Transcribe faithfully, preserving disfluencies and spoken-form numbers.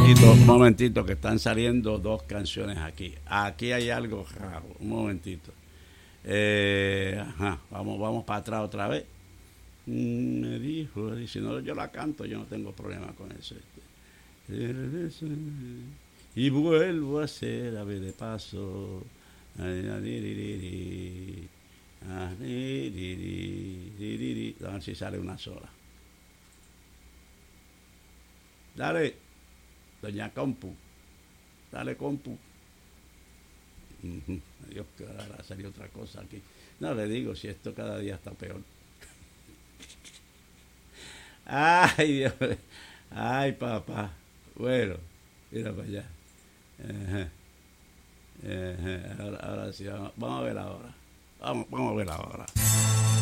momentito, un momentito, que están saliendo dos canciones aquí. Aquí hay algo raro, un momentito. Eh, ajá, vamos, vamos para atrás otra vez. Mm, me dijo, y si no yo la canto, yo no tengo problema con eso. Este. Y vuelvo a ser ave de paso. A ver si sale una sola. Dale, doña Compu. Dale, Compu. Uh-huh. Dios, que ahora salió otra cosa aquí. No le digo, si esto cada día está peor. Ay, Dios. Ay, papá. Bueno, mira para allá. Uh-huh. Uh-huh. Ahora, ahora sí, vamos, vamos a ver ahora. Vamos, vamos a ver ahora.